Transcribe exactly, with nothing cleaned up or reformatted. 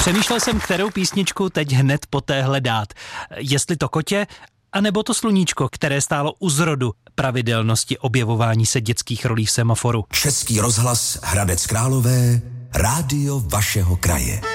Přemýšlel jsem, kterou písničku teď hned poté dát. Jestli to Kotě, anebo to Sluníčko, které stálo u zrodu pravidelnosti objevování se dětských rolí v Semaforu. Český rozhlas Hradec Králové, rádio vašeho kraje.